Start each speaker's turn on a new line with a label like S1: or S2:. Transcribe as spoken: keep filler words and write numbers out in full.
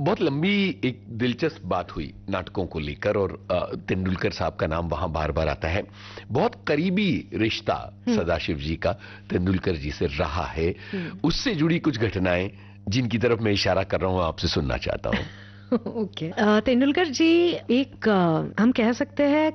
S1: बहुत लंबी एक दिलचस्प बात हुई नाटकों को लेकर और अ, तेंदुलकर साहब का नाम वहां बार बार आता है। बहुत करीबी रिश्ता सदाशिव जी का तेंदुलकर जी से रहा है। उससे जुड़ी कुछ घटनाएं जिनकी तरफ मैं इशारा कर रहा हूं आपसे सुनना चाहता हूं।
S2: ओके। अ, तेंदुलकर जी एक अ, हम कह सकते हैं